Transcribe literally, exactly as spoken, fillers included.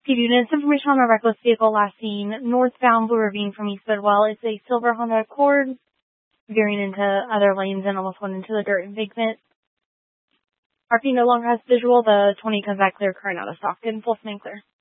Give units information on a reckless vehicle last seen northbound Blue Ravine from East Bidwell. It's a silver Honda Accord veering into other lanes and almost went into the dirt embankment. R P no longer has visual. The twenty comes back clear, current out of stock, and full swing clear.